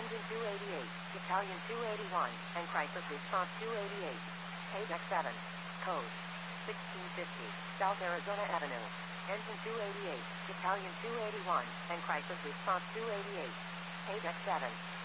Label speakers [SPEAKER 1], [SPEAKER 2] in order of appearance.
[SPEAKER 1] Engine 288, Battalion 281, and Crisis Response 288. Page X7. Code 1650, South Arizona Avenue. Engine 288, Battalion 281, and Crisis Response 288. Page X7.